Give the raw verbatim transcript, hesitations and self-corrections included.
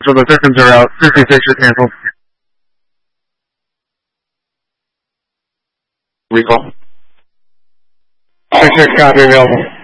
So the seconds are out. fifty-six are canceled. Recall. six six copy available.